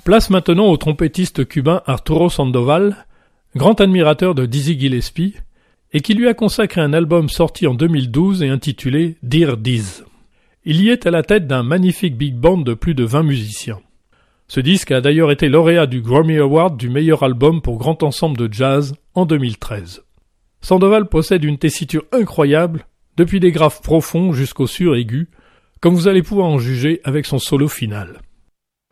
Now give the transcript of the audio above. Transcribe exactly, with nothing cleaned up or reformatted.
Place maintenant au trompettiste cubain Arturo Sandoval, grand admirateur de Dizzy Gillespie, et qui lui a consacré un album sorti en deux mille douze et intitulé Dear Diz. Il y est à la tête d'un magnifique big band de plus de vingt musiciens. Ce disque a d'ailleurs été lauréat du Grammy Award du meilleur album pour grand ensemble de jazz en deux mille treize. Sandoval possède une tessiture incroyable, depuis des graves profonds jusqu'aux sur aigus, comme vous allez pouvoir en juger avec son solo final.